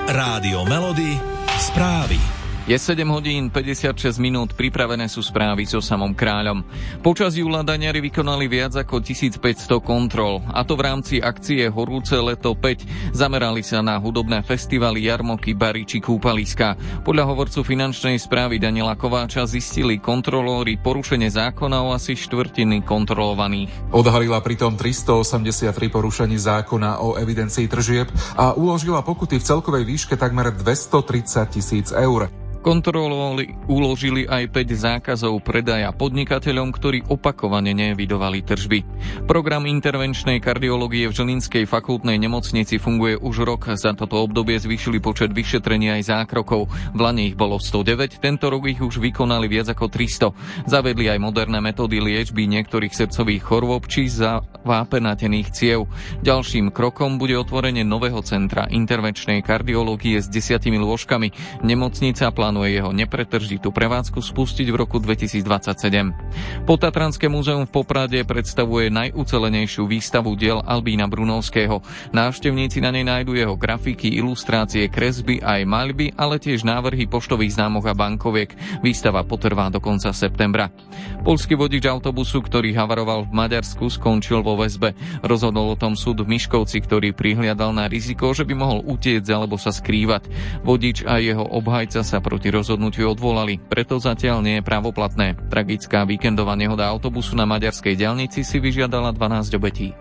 Rádio Melody, správy. Je 7 hodín 56 minút, pripravené sú správy so Samom Kráľom. Počas júla daňari vykonali viac ako 1500 kontrol, a to v rámci akcie Horúce leto 5. Zamerali sa na hudobné festivaly, jarmoky, bary či kúpaliská. Podľa hovorcu finančnej správy Daniela Kováča zistili kontrolóri porušenie zákona o asi štvrtiny kontrolovaných. Odhalila pritom 383 porušení zákona o evidencii tržieb a uložila pokuty v celkovej výške takmer 230 000 eur. Kontrolóri uložili aj 5 zákazov predaja podnikateľom, ktorí opakovane neevidovali tržby. Program intervenčnej kardiológie v Žilinskej fakultnej nemocnici funguje už rok. Za toto obdobie zvýšili počet vyšetrení aj zákrokov. V lani ich bolo 109, tento rok ich už vykonali viac ako 300. Zavedli aj moderné metódy liečby niektorých srdcových chorôb či zavápenatených ciev. Ďalším krokom bude otvorenie nového centra intervenčnej kardiológie s 10 lôžkami. Nemocnica plánuje jeho nepretržitú prevádzku spustiť v roku 2027. Potatranské múzeum v Poprade predstavuje najucelenejšiu výstavu diel Albína Brunovského. Návštevníci na nej nájdu jeho grafiky, ilustrácie, kresby aj maľby, ale tiež návrhy poštových známok a bankoviek. Výstava potrvá do konca septembra. Poľský vodič autobusu, ktorý havaroval v Maďarsku, skončil vo väzbe. Rozhodol o tom súd v Miškovci, ktorý prihliadal na riziko, že by mohol utiecť alebo sa skrývať. Vodič a jeho obhajca sa proti rozhodnutiu odvolali, preto zatiaľ nie je právoplatné. Tragická víkendová nehoda autobusu na maďarskej diaľnici si vyžiadala 12 obetí.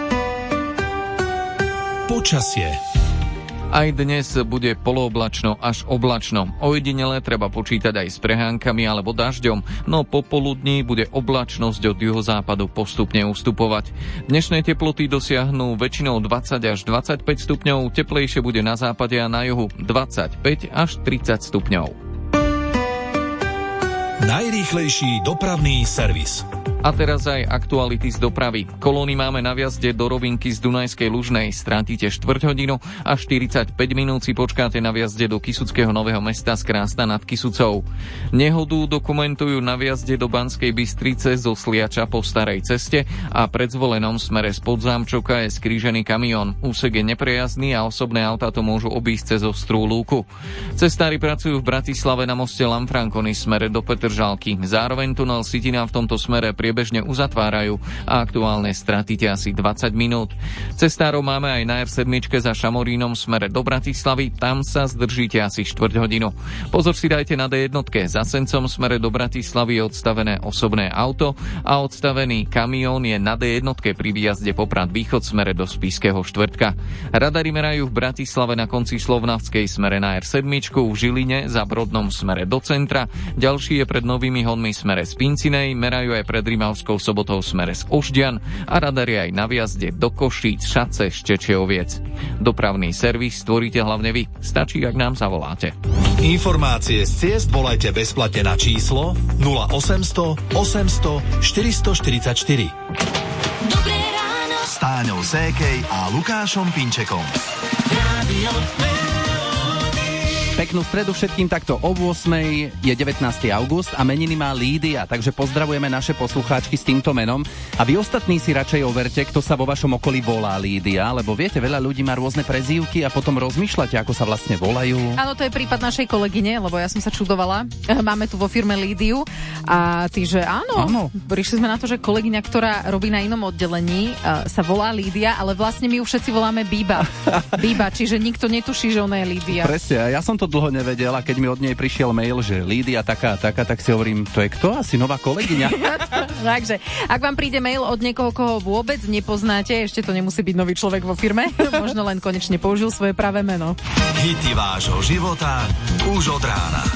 Počasie. Aj dnes bude polooblačno až oblačno. Ojedinele treba počítať aj s prehánkami alebo dažďom, no popoludní bude oblačnosť od juhozápadu postupne ustupovať. Dnešné teploty dosiahnu väčšinou 20 až 25 stupňov, teplejšie bude na západe a na juhu 25 až 30 stupňov. Najrýchlejší dopravný servis. A teraz aj aktuality z dopravy. Kolóny máme na vjazde do Rovinky z Dunajskej Lužnej. Strátite 4 hodinu a 45 minút si počkáte na vjazde do Kysuckého Nového Mesta z Krásna nad Kysucou. Nehodu dokumentujú na vjazde do Banskej Bystrice zo Sliača po starej ceste a pred zvolenom smere z Podzámčoka je skrížený kamión. Úsek je neprejazdný a osobné autá to môžu obísť cez ostrú lúku. Cestári pracujú v Bratislave na moste Lamfranconi smere do Petržalky. Zároveň tunel Sitina v tomto smere priebežne uzatvárajú a aktuálne stratíte asi 20 minút. Cestárov máme aj na R7 za Šamorínom smere do Bratislavy, tam sa zdržíte asi 4 hodinu. Pozor si dajte na D1, za Sencom smere do Bratislavy je odstavené osobné auto a odstavený kamión je na D1 pri výjazde Poprad Východ smere do Spišského Štvrtka. Radary merajú v Bratislave na konci Slovnavskej smere na R7, v Žiline za Brodnom smere do centra, ďalší je pred Novými Honmi smere z Pincinej, merajú aj pred Rimavskou Sobotou smere z Ožďan a radary aj na vjazde do Košíc, Šace, Štečeoviec. Dopravný servis stvoríte hlavne vy. Stačí, ak nám zavoláte. Informácie z ciest volajte bezplatne na číslo 0800 800 444. Dobré ráno S Táňou Sékej a Lukášom Pinčekom. Rádio Peknú stredu všetkým, takto o 8. je 19. august a meniny má Lídia, takže pozdravujeme naše poslucháčky s týmto menom. A vy ostatní si radšej overte, kto sa vo vašom okolí volá Lídia, lebo viete, veľa ľudí má rôzne prezývky a potom rozmýšľate, ako sa vlastne volajú. Áno, to je prípad našej kolegyne, lebo ja som sa čudovala. Máme tu vo firme Lídiu a ty, že áno. Prišli sme na to, že kolegyňa, ktorá robí na inom oddelení, sa volá Lídia, ale vlastne my ju všetci voláme Bíba. Bíba, čiže nikto netuší, že ona je Lídia. Presne, ja som to dlho nevedel a keď mi od nej prišiel mail, že Lídia taká, tak si hovorím, to je kto? Asi nová kolegyňa. Takže, ak vám príde mail od niekoho, koho vôbec nepoznáte, ešte to nemusí byť nový človek vo firme, možno len konečne použil svoje pravé meno. Hity vášho života už od rána.